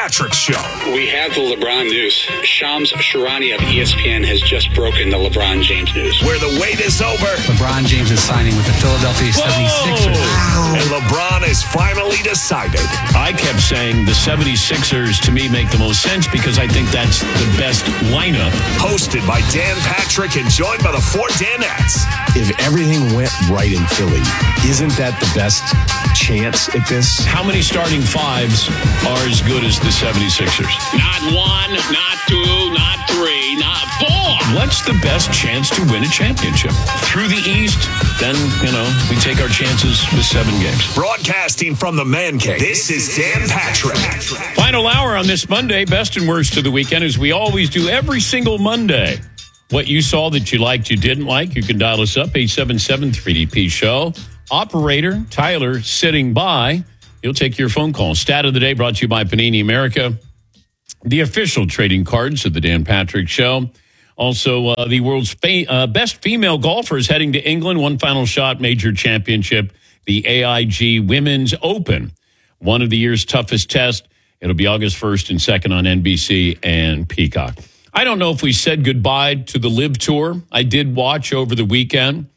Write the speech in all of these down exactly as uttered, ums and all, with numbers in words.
Patrick Show. We have the LeBron news. Shams Charania of E S P N has just broken the LeBron James news. Where the wait is over. LeBron James is signing with the Philadelphia seventy-sixers. Wow. And LeBron is finally decided. I kept saying the seventy-sixers to me make the most sense because I think that's the best lineup. Hosted by Dan Patrick and joined by the four Danettes. If everything went right in Philly, isn't that the best chance at this? How many starting fives are as good as the seventy-sixers? Not one, not two, not three, not four. What's the best chance to win a championship? Through the East, then, you know, we take our chances with seven games. Broadcasting from the Man Cave, this is Dan Patrick. Final hour on this Monday, best and worst of the weekend, as we always do every single Monday. What you saw that you liked, you didn't like, you can dial us up, eight seven seven three D P show. Operator Tyler sitting by. He'll take your phone call. Stat of the day brought to you by Panini America, the official trading cards of the Dan Patrick Show. Also, uh, the world's fa- uh, best female golfers heading to England. One final shot, major championship, the A I G Women's Open. One of the year's toughest tests. It'll be August first and second on N B C and Peacock. I don't know if we said goodbye to the Live Tour. I did watch over the weekend,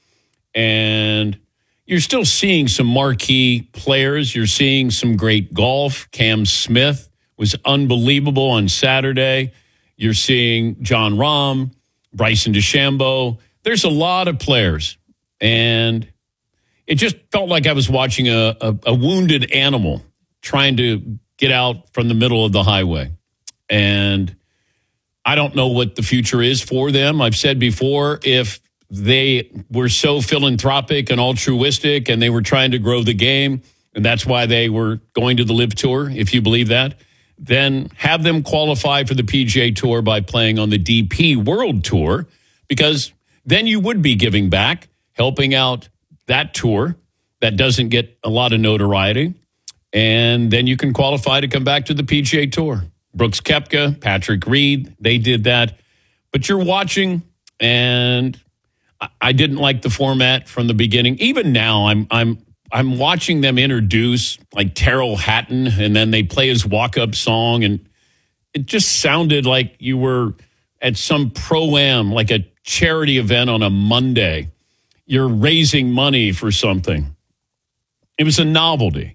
and you're still seeing some marquee players. You're seeing some great golf. Cam Smith was unbelievable on Saturday. You're seeing John Rahm, Bryson DeChambeau. There's a lot of players, and it just felt like I was watching a, a, a wounded animal trying to get out from the middle of the highway. And I don't know what the future is for them. I've said before, if they were so philanthropic and altruistic and they were trying to grow the game, and that's why they were going to the Live Tour, if you believe that, then have them qualify for the P G A Tour by playing on the D P World Tour, because then you would be giving back, helping out that tour that doesn't get a lot of notoriety, and then you can qualify to come back to the P G A Tour. Brooks Koepka, Patrick Reed, they did that. But you're watching, and I didn't like the format from the beginning. Even now, I'm I'm I'm watching them introduce like Terrell Hatton, and then they play his walk-up song, and it just sounded like you were at some pro-am, like a charity event on a Monday. You're raising money for something. It was a novelty.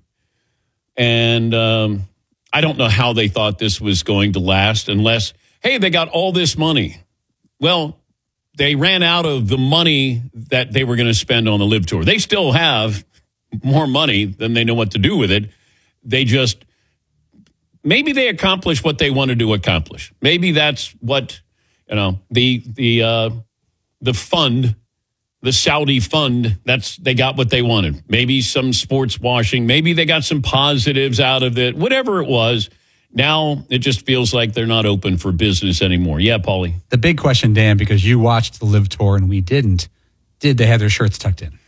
And um, I don't know how they thought this was going to last unless, hey, they got all this money. Well, they ran out of the money that they were going to spend on the Live Tour. They still have more money than they know what to do with it. They just, maybe they accomplished what they wanted to accomplish. Maybe that's what, you know, the the uh, the fund, the Saudi fund, that's, they got what they wanted. Maybe some sports washing. Maybe they got some positives out of it. Whatever it was, now it just feels like they're not open for business anymore. Yeah, Paulie? The big question, Dan, because you watched the Live Tour and we didn't, did they have their shirts tucked in?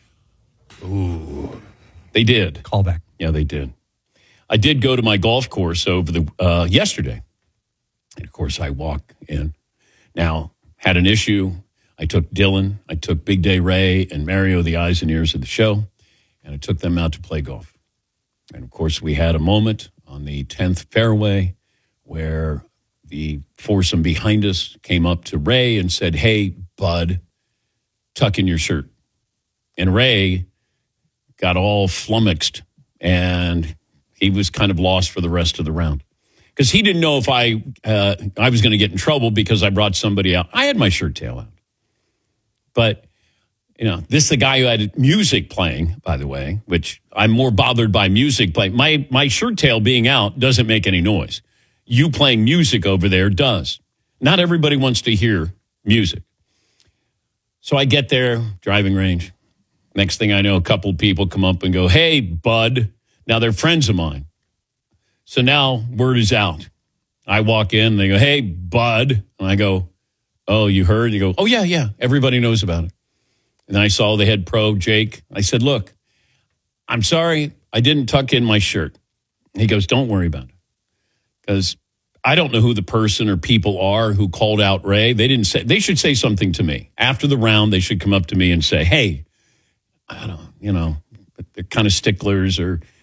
Ooh, they did. Call back. Yeah, they did. I did go to my golf course over the uh, yesterday. And, of course, I walk in. Now, had an issue. I took Dylan, I took Big Day Ray and Mario, the eyes and ears of the show, and I took them out to play golf. And, of course, we had a moment on the tenth fairway where the foursome behind us came up to Ray and said, hey, bud, tuck in your shirt. And Ray got all flummoxed, and he was kind of lost for the rest of the round. Because he didn't know if I uh, I was going to get in trouble because I brought somebody out. I had my shirt tail out. But, you know, this is the guy who had music playing, by the way, which I'm more bothered by music playing. My, my shirt tail being out doesn't make any noise. You playing music over there does. Not everybody wants to hear music. So I get there, driving range. Next thing I know, a couple of people come up and go, hey, bud. Now, they're friends of mine. So now word is out. I walk in, and they go, hey, bud. And I go, oh, you heard? You go, oh, yeah, yeah. Everybody knows about it. And I saw the head pro, Jake. I said, look, I'm sorry. I didn't tuck in my shirt. He goes, don't worry about it. Because I don't know who the person or people are who called out Ray. They didn't say, they should say something to me. After the round, they should come up to me and say, hey, I don't, you know, they're kind of sticklers, or,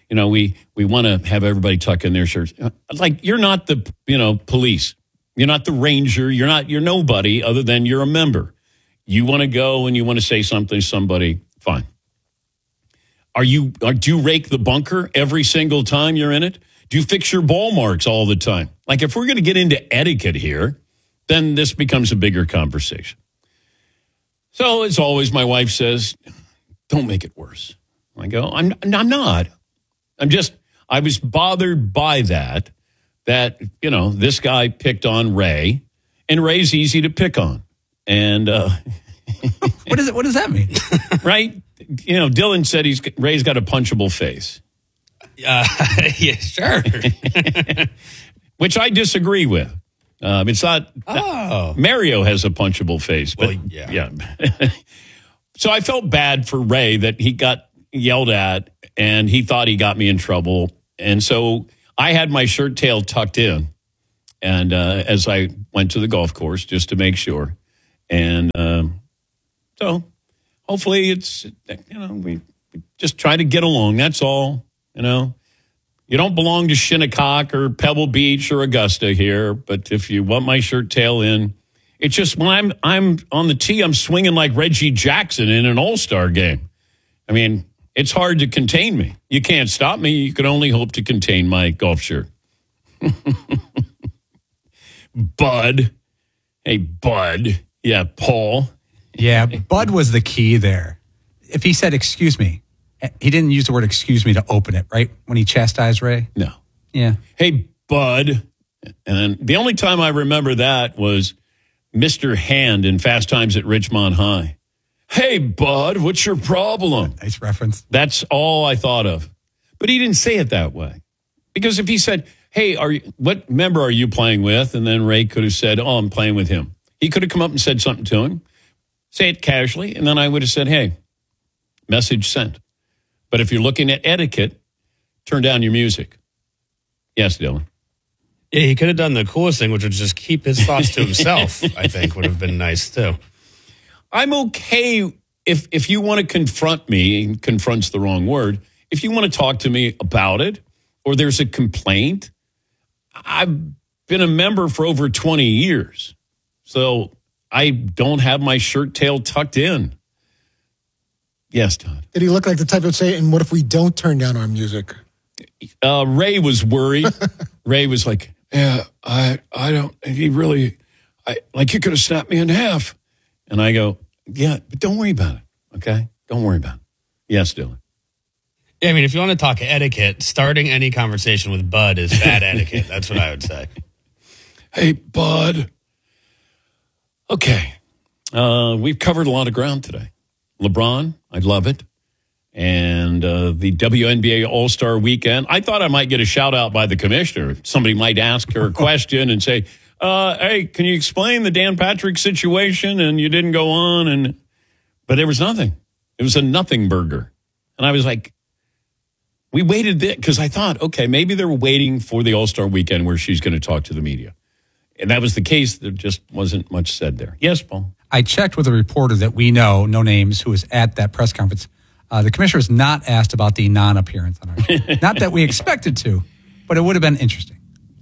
you know, we, we want to have everybody tuck in their shirts. Like, you're not the, you know, police. You're not the ranger. You're not, you're nobody other than you're a member. You want to go and you want to say something to somebody, fine. Are you, are, do you rake the bunker every single time you're in it? Do you fix your ball marks all the time? Like, if we're going to get into etiquette here, then this becomes a bigger conversation. So, as always, my wife says, don't make it worse. I go, I'm, I'm not. I'm just, I was bothered by that, that, you know, this guy picked on Ray, and Ray's easy to pick on. And, uh, what is it? What does that mean? Right? You know, Dylan said he's Ray's got a punchable face. Uh, yeah, sure. Which I disagree with. Um, it's not. Oh. Mario has a punchable face. But well, yeah. yeah. So I felt bad for Ray that he got yelled at and he thought he got me in trouble. And so I had my shirt tail tucked in. And uh, as I went to the golf course just to make sure. And um, so hopefully it's, you know, we just try to get along. That's all, you know. You don't belong to Shinnecock or Pebble Beach or Augusta here, but if you want my shirt tail in, it's just when I'm I'm on the tee, I'm swinging like Reggie Jackson in an all-star game. I mean, it's hard to contain me. You can't stop me. You can only hope to contain my golf shirt. Bud. Hey, Bud. Yeah, Paul. Yeah, Bud was the key there. If he said, excuse me, he didn't use the word excuse me to open it, right? When he chastised Ray? No. Yeah. Hey, Bud. And then the only time I remember that was Mister Hand in Fast Times at Ridgemont High. Hey, Bud, what's your problem? Nice reference. That's all I thought of. But he didn't say it that way. Because if he said, hey, are you, what member are you playing with? And then Ray could have said, oh, I'm playing with him. He could have come up and said something to him. Say it casually. And then I would have said, hey, message sent. But if you're looking at etiquette, turn down your music. Yes, Dylan. Yeah, he could have done the coolest thing, which was just keep his thoughts to himself, I think would have been nice, too. I'm okay if if you want to confront me, and confront's the wrong word, if you want to talk to me about it, or there's a complaint, I've been a member for over twenty years. So I don't have my shirt tail tucked in. Yes, Todd. Did he look like the type of say, and what if we don't turn down our music? Uh, Ray was worried. Ray was like, yeah, I I don't, he really, I like you could have snapped me in half. And I go, yeah, but don't worry about it, okay? Don't worry about it. Yes, Dylan. Yeah, I mean, if you want to talk etiquette, starting any conversation with Bud is bad etiquette. That's what I would say. Hey, Bud. Okay. Uh, we've covered a lot of ground today. LeBron, I love it. And uh, the W N B A All-Star Weekend. I thought I might get a shout-out by the commissioner. Somebody might ask her a question and say, uh, hey, can you explain the Dan Patrick situation? And you didn't go on. and But there was nothing. It was a nothing burger. And I was like, we waited because I thought, okay, maybe they were waiting for the All-Star Weekend where she's going to talk to the media. And that was the case. There just wasn't much said there. Yes, Paul? I checked with a reporter that we know, no names, who was at that press conference. Uh, the commissioner was not asked about the non-appearance on our show. Not that we expected to, but it would have been interesting.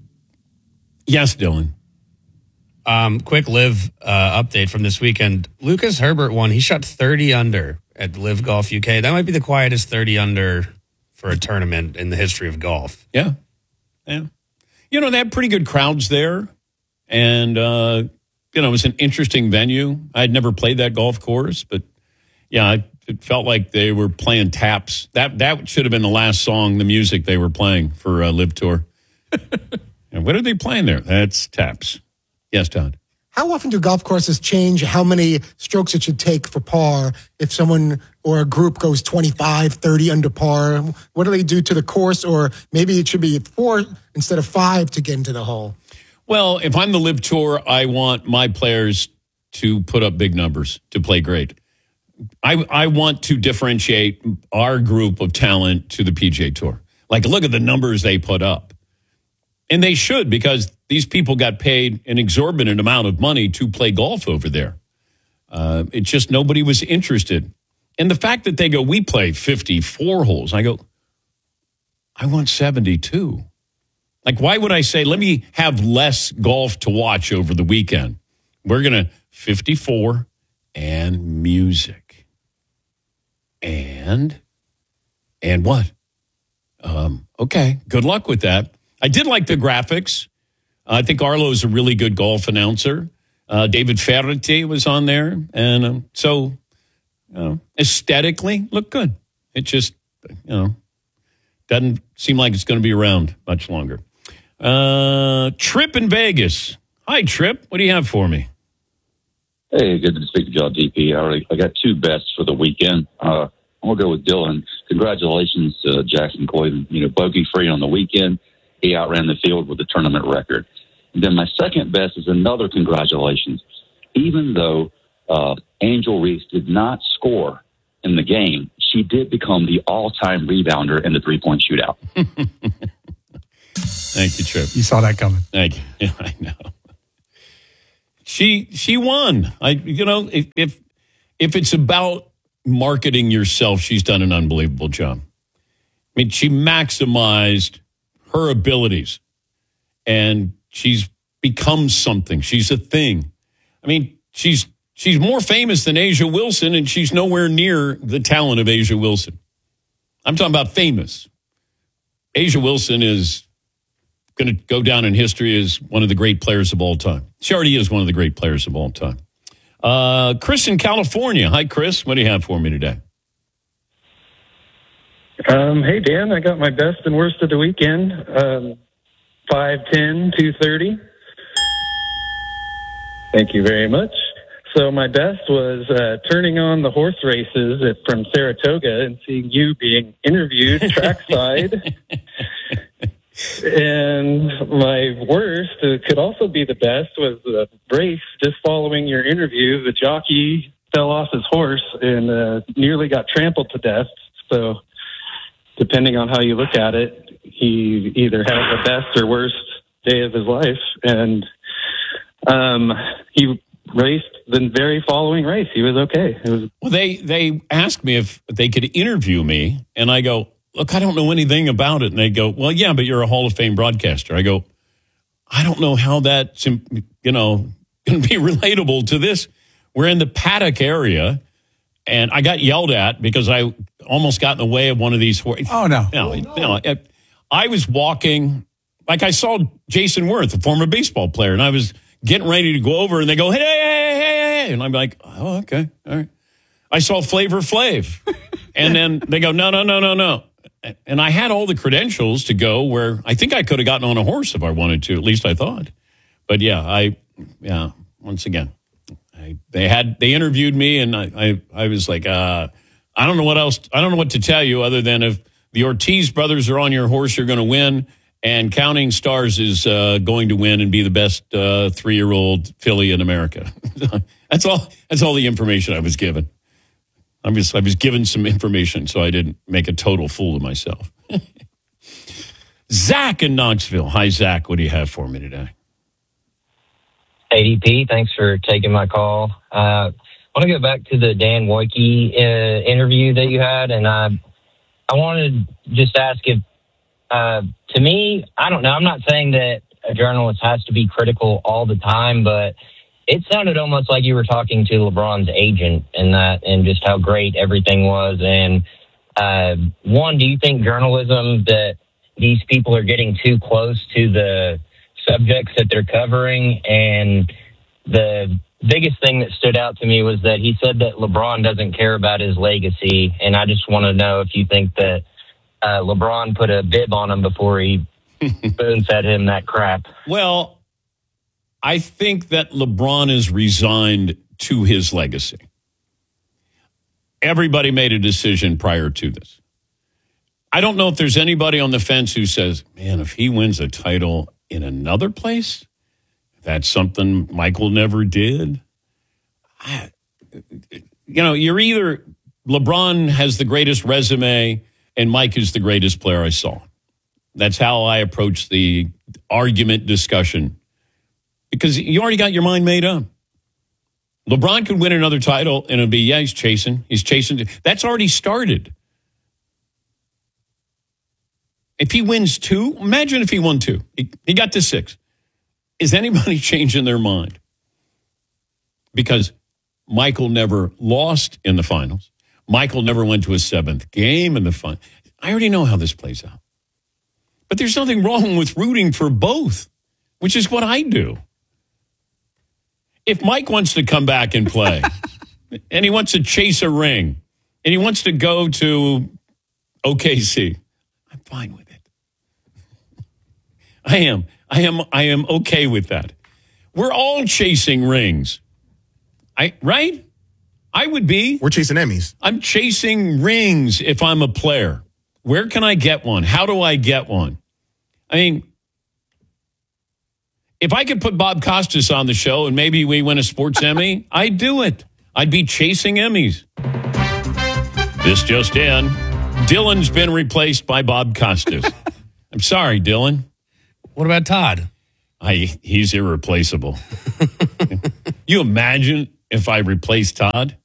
Yes, Dylan. Um, quick Live uh, update from this weekend. Lucas Herbert won. He shot thirty under at Live Golf U K. That might be the quietest thirty under for a tournament in the history of golf. Yeah. Yeah. You know, they had pretty good crowds there. And, uh, you know, it was an interesting venue. I had never played that golf course, but, yeah, I, it felt like they were playing taps. That that should have been the last song, the music they were playing for uh, Live Tour. And what are they playing there? That's taps. Yes, Todd. How often do golf courses change how many strokes it should take for par if someone or a group goes twenty-five, thirty under par? What do they do to the course? Or maybe it should be four instead of five to get into the hole. Well, if I'm the Live Tour, I want my players to put up big numbers, to play great. I, I want to differentiate our group of talent to the P G A Tour. Like, look at the numbers they put up. And they should, because these people got paid an exorbitant amount of money to play golf over there. Uh, it's just nobody was interested. And the fact that they go, we play fifty-four holes. I go, I want seventy-two. Like, why would I say, let me have less golf to watch over the weekend? We're going to fifty-four and music. And, and what? Um, okay, good luck with that. I did like the graphics. I think Arlo's a really good golf announcer. Uh, David Ferretti was on there. And um, so, you know, aesthetically, looked good. It just, you know, doesn't seem like it's going to be around much longer. Uh, Trip in Vegas. Hi, Trip. What do you have for me? Hey, good to speak to y'all, D P. I, already, I got two bests for the weekend. Uh, I'm going to go with Dylan. Congratulations to Jackson Clayton. You know, bogey-free on the weekend. He outran the field with a tournament record. And then my second best is another congratulations. Even though uh, Angel Reese did not score in the game, she did become the all-time rebounder in the three-point shootout. Thank you, Trip. You saw that coming. Thank you. Yeah, I know. She she won. I you know if if if it's about marketing yourself, she's done an unbelievable job. I mean, she maximized her abilities, and she's become something. She's a thing. I mean, she's she's more famous than Asia Wilson, and she's nowhere near the talent of Asia Wilson. I'm talking about famous. Asia Wilson is going to go down in history as one of the great players of all time. She already is one of the great players of all time. Uh, Chris in California. Hi, Chris. What do you have for me today? Um, hey, Dan. I got my best and worst of the weekend. Um, five ten, two thirty. Thank you very much. So my best was uh, turning on the horse races at, from Saratoga and seeing you being interviewed trackside. And my worst, it could also be the best, was the race. Just following your interview, the jockey fell off his horse and uh, nearly got trampled to death. So depending on how you look at it, he either had the best or worst day of his life. And um, he raced the very following race. He was okay. It was well, they, they asked me if they could interview me, and I go, look, I don't know anything about it. And they go, well, yeah, but you're a Hall of Fame broadcaster. I go, I don't know how that's, you know, going to be relatable to this. We're in the paddock area, and I got yelled at because I almost got in the way of one of these horses. Oh, no. No, no. I was walking, like I saw Jason Worth, a former baseball player, and I was getting ready to go over, and they go, hey, hey, hey, hey, hey. And I'm like, oh, okay, all right. I saw Flavor Flav. And then they go, no, no, no, no, no. And I had all the credentials to go where I think I could have gotten on a horse if I wanted to. At least I thought. But yeah, I, yeah, once again, I, they had, they interviewed me, and I, I, I was like, uh, I don't know what else, I don't know what to tell you other than if the Ortiz brothers are on your horse, you're going to win. And Counting Stars is uh, going to win and be the best uh, three-year-old filly in America. That's all, that's all the information I was given. I'm just, I was given some information so I didn't make a total fool of myself. Zach in Knoxville. Hi, Zach. What do you have for me today? A D P, thanks for taking my call. Uh, I want to go back to the Dan Woike uh, interview that you had, and I, I wanted to just ask if, uh, to me, I don't know, I'm not saying that a journalist has to be critical all the time, but it sounded almost like you were talking to LeBron's agent and that, and just how great everything was. And uh, one, do you think journalism that these people are getting too close to the subjects that they're covering? And the biggest thing that stood out to me was that he said that LeBron doesn't care about his legacy. And I just want to know if you think that uh, LeBron put a bib on him before he spoon fed him that crap. Well, I think that LeBron is resigned to his legacy. Everybody made a decision prior to this. I don't know if there's anybody on the fence who says, man, if he wins a title in another place, that's something Michael never did. I, you know, you're either LeBron has the greatest resume and Mike is the greatest player I saw. That's how I approach the argument discussion. Because you already got your mind made up. LeBron could win another title, and it'll be, yeah, he's chasing. He's chasing. That's already started. If he wins two, imagine if he won two. He, he got to six. Is anybody changing their mind? Because Michael never lost in the finals. Michael never went to a seventh game in the final. I already know how this plays out. But there's nothing wrong with rooting for both, which is what I do. If Mike wants to come back and play, and he wants to chase a ring, and he wants to go to O K C, I'm fine with it. I am. I am. I am okay with that. We're all chasing rings. I right? I would be. We're chasing Emmys. I'm chasing rings if I'm a player. Where can I get one? How do I get one? I mean, if I could put Bob Costas on the show and maybe we win a sports Emmy, I'd do it. I'd be chasing Emmys. This just in. Dylan's been replaced by Bob Costas. I'm sorry, Dylan. What about Todd? I he's irreplaceable. You imagine if I replaced Todd?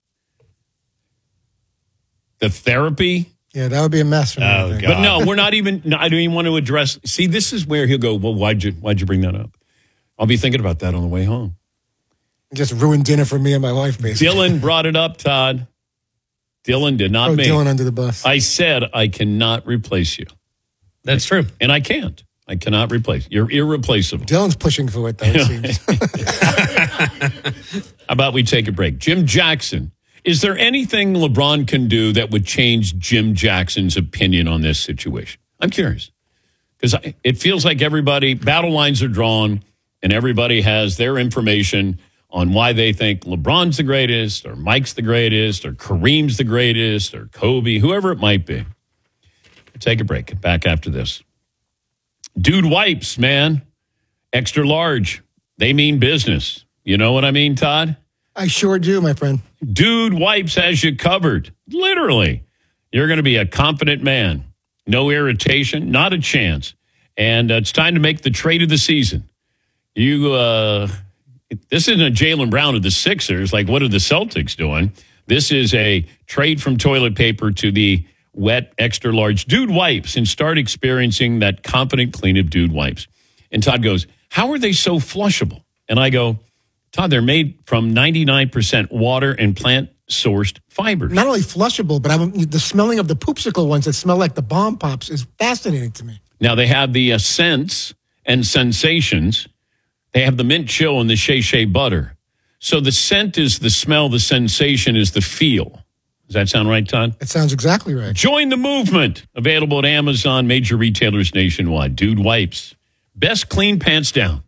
The therapy? Yeah, that would be a mess for me. Oh, God. But no, we're not even, no, I don't even want to address. See, this is where he'll go, well, why'd you, why'd you bring that up? I'll be thinking about that on the way home. Just ruined dinner for me and my wife, basically. Dylan brought it up, Todd. Dylan did not Throw me. Dylan under the bus. I said I cannot replace you. That's true. And I can't. I cannot replace. You're irreplaceable. Dylan's pushing for it, though, it seems. How about we take a break? Jim Jackson. Is there anything LeBron can do that would change Jim Jackson's opinion on this situation? I'm curious. Because it feels like everybody, battle lines are drawn, and everybody has their information on why they think LeBron's the greatest, or Mike's the greatest, or Kareem's the greatest, or Kobe, whoever it might be. We'll take a break. Back after this. Dude wipes, man. Extra large. They mean business. You know what I mean, Todd? I sure do, my friend. Dude wipes has you covered. Literally. You're going to be a confident man. No irritation, not a chance. And uh, it's time to make the trade of the season. You, uh, this isn't a Jaylen Brown of the Sixers. Like, what are the Celtics doing? This is a trade from toilet paper to the wet, extra large Dude wipes and start experiencing that confident clean of Dude wipes. And Todd goes, how are they so flushable? And I go, Todd, they're made from ninety-nine percent water and plant-sourced fibers. Not only flushable, but I'm, the smelling of the poopsicle ones that smell like the bomb pops is fascinating to me. Now, they have the uh, scents and sensations. They have the mint chill and the Shea Shea butter. So the scent is the smell, the sensation is the feel. Does that sound right, Todd? It sounds exactly right. Join the movement. Available at Amazon, major retailers nationwide. Dude wipes. Best clean pants down.